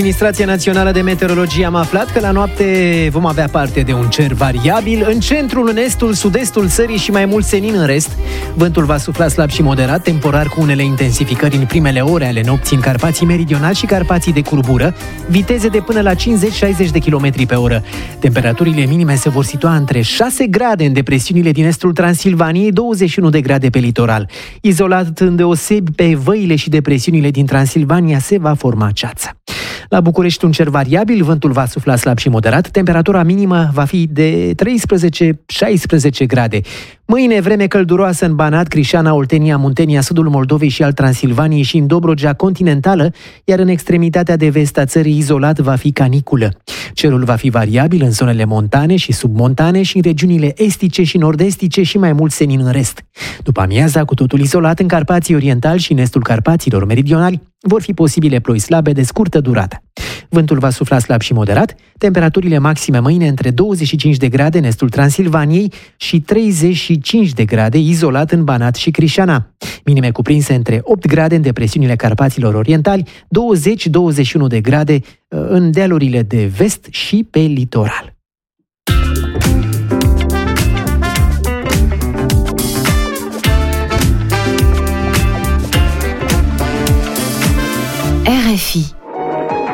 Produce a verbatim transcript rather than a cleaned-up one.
Administrația Națională de Meteorologie am aflat că la noapte vom avea parte de un cer variabil în centrul, în estul, sud-estul țării și mai mult senin în rest. Vântul va sufla slab și moderat, temporar cu unele intensificări în primele ore ale nopții în Carpații Meridionali și Carpații de curbură, viteze de până la cincizeci șaizeci de kilometri pe oră. Temperaturile minime se vor situa între șase grade în depresiunile din estul Transilvaniei, douăzeci și unu de grade pe litoral. Izolat îndeosebi pe văile și depresiunile din Transilvania se va forma ceață. La București un cer variabil, vântul va sufla slab și moderat, temperatura minimă va fi de treisprezece șaisprezece grade. Mâine vreme călduroasă în Banat, Crișana, Oltenia, Muntenia, sudul Moldovei și al Transilvaniei și în Dobrogea continentală, iar în extremitatea de vest a țării izolat va fi caniculă. Cerul va fi variabil în zonele montane și submontane și în regiunile estice și nord-estice și mai mult senin în rest. După amiaza, cu totul izolat în Carpații Orientali și în estul Carpaților Meridionali, vor fi posibile ploi slabe de scurtă durată. Vântul va sufla slab și moderat, temperaturile maxime mâine între douăzeci și cinci de grade în estul Transilvaniei și treizeci și cinci de grade izolat în Banat și Crișana. Minime cuprinse între opt grade în depresiunile Carpaților Orientali, douăzeci douăzeci și unu de grade în dealurile de vest și pe litoral. R F I